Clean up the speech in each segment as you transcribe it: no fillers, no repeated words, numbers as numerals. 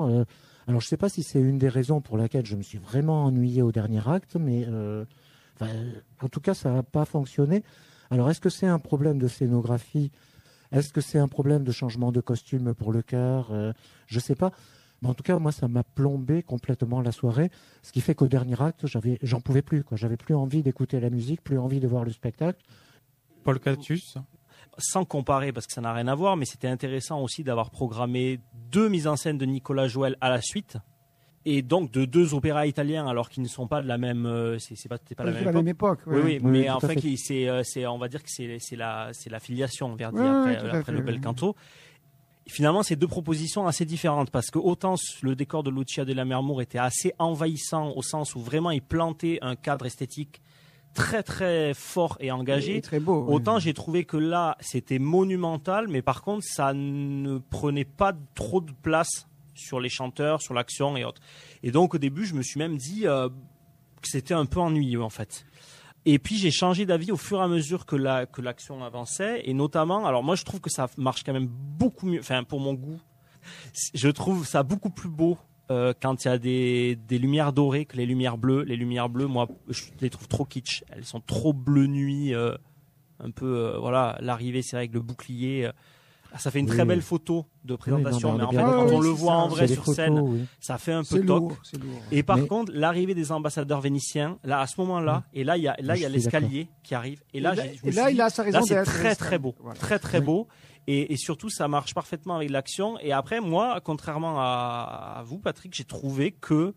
Alors, je ne sais pas si c'est une des raisons pour laquelle je me suis vraiment ennuyé au dernier acte, mais en tout cas, ça n'a pas fonctionné. Alors, est-ce que c'est un problème de scénographie? Est-ce que c'est un problème de changement de costume pour le chœur? Je ne sais pas. Mais en tout cas, moi, ça m'a plombé complètement la soirée, ce qui fait qu'au dernier acte, j'en pouvais plus, quoi. J'avais plus envie d'écouter la musique, plus envie de voir le spectacle. Paul Catus? Sans comparer, parce que ça n'a rien à voir, mais c'était intéressant aussi d'avoir programmé 2 mises en scène de Nicolas Joël à la suite, et donc de 2 opéras italiens, alors qu'ils ne sont pas de la même, c'est pas la même époque. Ouais. Oui, mais enfin, on va dire que c'est la filiation Verdi après le Bel Canto. Finalement, c'est 2 propositions assez différentes, parce que autant le décor de Lucia della Mermour était assez envahissant au sens où vraiment il plantait un cadre esthétique très très fort et engagé, et très beau, autant j'ai trouvé que là c'était monumental, mais par contre ça ne prenait pas trop de place sur les chanteurs, sur l'action et autres. Et donc au début je me suis même dit que c'était un peu ennuyeux en fait. Et puis j'ai changé d'avis au fur et à mesure que l'action avançait, et notamment, alors moi je trouve que ça marche quand même beaucoup mieux, enfin pour mon goût, je trouve ça beaucoup plus beau quand il y a des lumières dorées que les lumières bleues. Les lumières bleues, moi, je les trouve trop kitsch. Elles sont trop bleu nuit, un peu, voilà, l'arrivée, c'est avec le bouclier. Ça fait une très belle photo de présentation, mais en fait, quand on le voit en vrai sur scène, ça fait un peu toc. Et par contre, l'arrivée des ambassadeurs vénitiens, là, à ce moment-là, et là, il y a l'escalier qui arrive. Et là, il a sa raison d'être. Là, c'est très, très beau. Voilà. Très, très beau. Et surtout, ça marche parfaitement avec l'action. Et après, moi, contrairement à vous, Patrick, j'ai trouvé que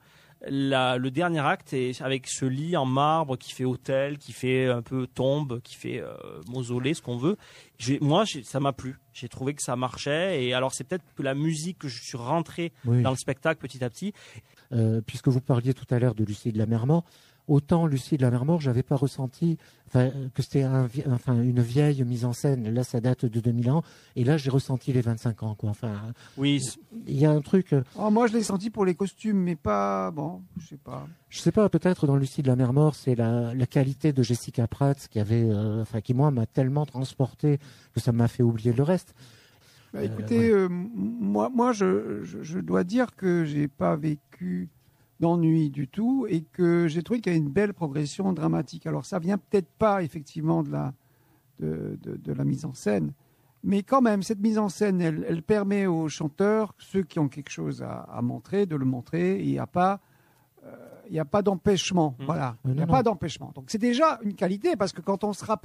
le dernier acte, est avec ce lit en marbre qui fait hôtel, qui fait un peu tombe, qui fait mausolée, ce qu'on veut, ça m'a plu. J'ai trouvé que ça marchait. Et alors, c'est peut-être que la musique, que je suis rentré dans le spectacle petit à petit. Puisque vous parliez tout à l'heure de Lucie de la Mermour, autant Lucie de la Mermour, j'avais pas ressenti que c'était une vieille mise en scène. Là, ça date de 2000 ans. Et là, j'ai ressenti les 25 ans, quoi. Enfin, oui. Il y a un truc. Moi, je l'ai senti pour les costumes, mais pas. Bon, je sais pas. Je sais pas. Peut-être dans Lucie de la Mermour, c'est la qualité de Jessica Pratt qui moi m'a tellement transporté que ça m'a fait oublier le reste. Écoutez, moi, je dois dire que j'ai pas vécu d'ennui du tout, et que j'ai trouvé qu'il y a une belle progression dramatique. Alors ça vient peut-être pas effectivement de la mise en scène, mais quand même cette mise en scène, elle permet aux chanteurs, ceux qui ont quelque chose à montrer, de le montrer. Il n'y a pas d'empêchement. Voilà, il n'y a pas d'empêchement. Donc c'est déjà une qualité, parce que quand on se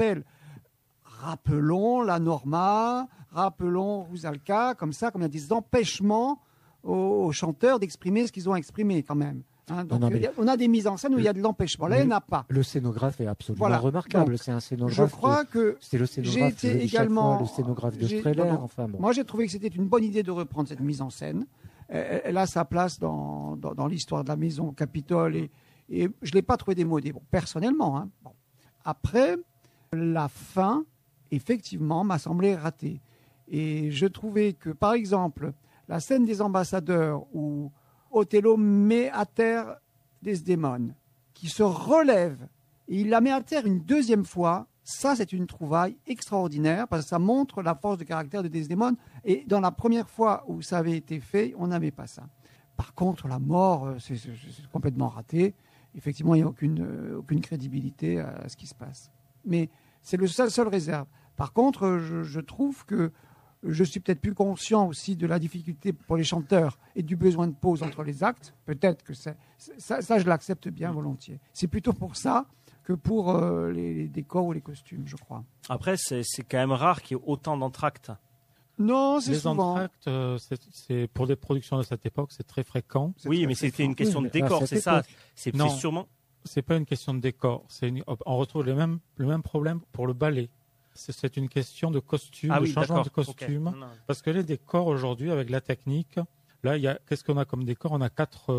rappelons la Norma, rappelons Rusalka, comme il y a des empêchements aux chanteurs d'exprimer ce qu'ils ont exprimé quand même. Donc, on a des mises en scène où il y a de l'empêchement. Là, il n'y en a pas. Le scénographe est absolument remarquable. Donc, c'est un scénographe. Je crois que c'est le scénographe le scénographe de Strehler. Moi, j'ai trouvé que c'était une bonne idée de reprendre cette mise en scène. Elle a sa place dans l'histoire de la maison Capitole, et je l'ai pas trouvé démodé. Bon, personnellement. Bon. Après, la fin, effectivement, m'a semblé ratée. Et je trouvais que, par exemple, la scène des ambassadeurs où Othello met à terre Desdémone, qui se relève, et il la met à terre une deuxième fois, ça c'est une trouvaille extraordinaire, parce que ça montre la force de caractère de Desdémone, et dans la première fois où ça avait été fait, on n'avait pas ça. Par contre, la mort, c'est complètement raté. Effectivement, il n'y a aucune crédibilité à ce qui se passe. Mais c'est le seul réserve. Par contre, je trouve que je suis peut-être plus conscient aussi de la difficulté pour les chanteurs et du besoin de pause entre les actes. Peut-être que ça, je l'accepte bien volontiers. C'est plutôt pour ça que pour les décors ou les costumes, je crois. Après, c'est quand même rare qu'il y ait autant d'entractes. Non, c'est souvent. Les entractes, c'est pour des productions de cette époque, c'est très fréquent. Oui, mais c'était une question de décor, c'est ça. C'est sûrement. C'est pas une question de décor. On retrouve le même problème pour le ballet. C'est une question de costume, de changement de costume. Okay. Parce que les décors aujourd'hui, avec la technique, là, qu'est-ce qu'on a comme décor? On a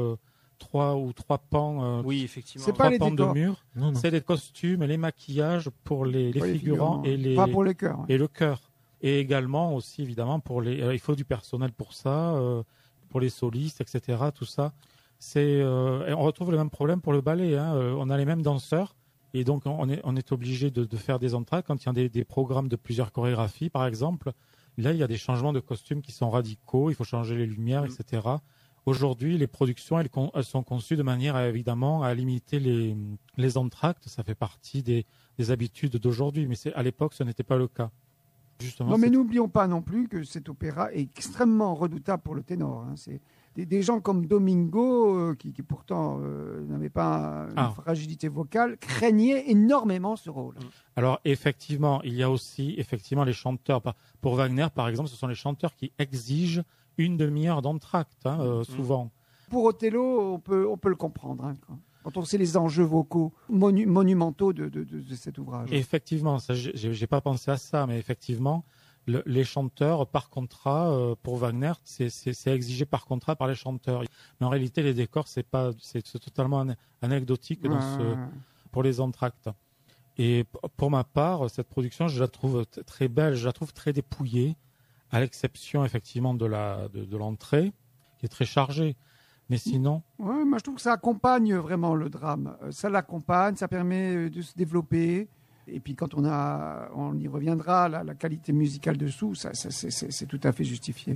3 pans, oui, effectivement. C'est pas les pans décors de mur. Non. C'est les costumes et les maquillages pour les figurants et pas pour les chœurs. Et le chœur. Et également aussi, évidemment, il faut du personnel pour ça, pour les solistes, etc. Tout ça. On retrouve le même problème pour le ballet. On a les mêmes danseurs. Et donc, on est obligé de faire des entractes quand il y a des programmes de plusieurs chorégraphies, par exemple. Là, il y a des changements de costumes qui sont radicaux. Il faut changer les lumières, etc. Aujourd'hui, les productions, elles sont conçues de manière évidemment à limiter les entr'actes. Ça fait partie des habitudes d'aujourd'hui, mais à l'époque, ce n'était pas le cas. Justement, non, mais n'oublions pas non plus que cet opéra est extrêmement redoutable pour le ténor. Hein. C'est des gens comme Domingo, qui pourtant n'avaient pas une fragilité vocale, craignaient énormément ce rôle. Alors effectivement, il y a aussi les chanteurs. Pour Wagner, par exemple, ce sont les chanteurs qui exigent une demi-heure d'entr'acte, souvent. Pour Othello, on peut le comprendre, hein, quand on sait les enjeux vocaux monumentaux de cet ouvrage. Effectivement, j'ai pas pensé à ça, mais effectivement, les chanteurs par contrat, pour Wagner, c'est exigé par contrat par les chanteurs. Mais en réalité, les décors, c'est totalement anecdotique pour les entr'actes. Et pour ma part, cette production, je la trouve très belle, je la trouve très dépouillée, à l'exception effectivement de l'entrée, qui est très chargée. Mais sinon... Ouais, moi je trouve que ça accompagne vraiment le drame. Ça l'accompagne, ça permet de se développer. Et puis quand on y reviendra, la qualité musicale dessous, c'est tout à fait justifié.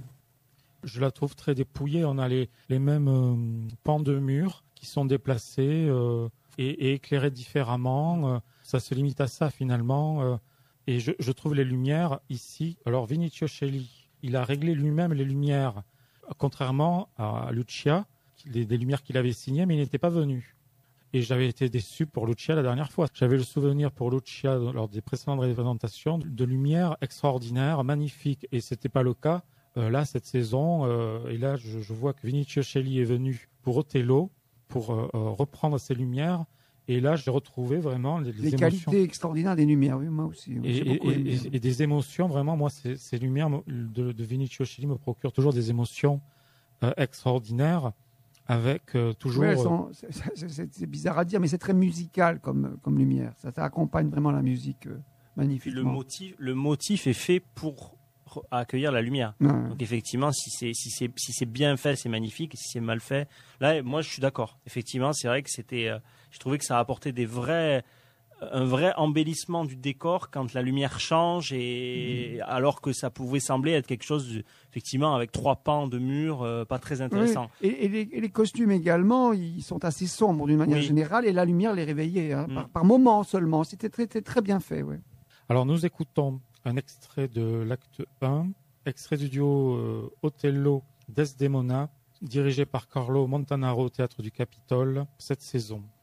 Je la trouve très dépouillée. On a les mêmes pans de murs qui sont déplacés et éclairés différemment. Ça se limite à ça finalement. Et je trouve les lumières ici. Alors Vinicio Celli, il a réglé lui-même les lumières, contrairement à Lucia, des lumières qu'il avait signées, mais il n'était pas venu. Et j'avais été déçu pour Lucia la dernière fois. J'avais le souvenir pour Lucia, lors des précédentes représentations, de lumières extraordinaires, magnifiques. Et ce n'était pas le cas là, cette saison. Et là, je vois que Vinicio Celli est venu pour Othello, pour reprendre ces lumières. Et là, j'ai retrouvé vraiment les émotions. Qualités extraordinaires des lumières, oui, moi aussi. Et des émotions, vraiment, moi, ces lumières de Vinicio Celli me procurent toujours des émotions extraordinaires, avec toujours... Oui, c'est bizarre à dire, mais c'est très musical comme lumière. Ça accompagne vraiment la musique magnifiquement. Le motif est fait pour accueillir la lumière. Ouais. Donc effectivement, si c'est bien fait, c'est magnifique. Et si c'est mal fait, là, moi, je suis d'accord. Effectivement, c'est vrai que je trouvais que ça apportait un vrai embellissement du décor quand la lumière change, alors que ça pouvait sembler être quelque chose, effectivement, avec 3 pans de mur, pas très intéressant. Oui. Et les costumes également, ils sont assez sombres d'une manière générale, et la lumière les réveillait par moments seulement. C'était très, très, très bien fait. Ouais. Alors nous écoutons un extrait de l'acte 1, extrait du duo Othello Desdemona, dirigé par Carlo Montanaro au Théâtre du Capitole cette saison.